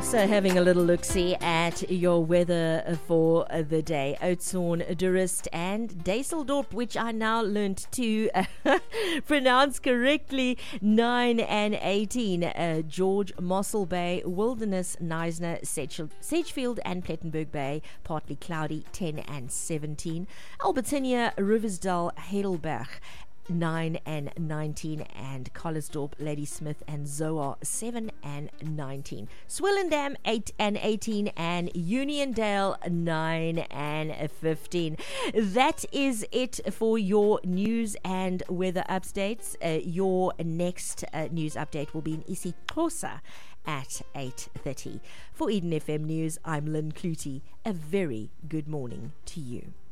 So having a little look-see at your weather for the day. Oudtshoorn, Durust and Düsseldorp, which I now learned to pronounce correctly, 9 and 18. George, Mossel Bay, Wilderness, Neisner, Sedgefield and Plettenberg Bay, partly cloudy, 10 and 17. Albertinia, Riversdale, Heidelberg, 9 and 19, and Collersdorp, Ladysmith and Zoar 7 and 19. Swellendam 8 and 18, and Uniondale 9 and 15. That is it for your news and weather updates. Your next news update will be in isiXhosa at 8:30. For Eden FM News, I'm Lynn Clutie. A very good morning to you.